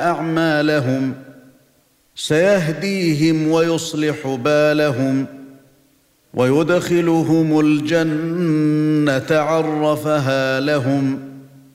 اعمالهم سيهديهم ويصلح بالهم ويدخلهم الجنة عرفها لهم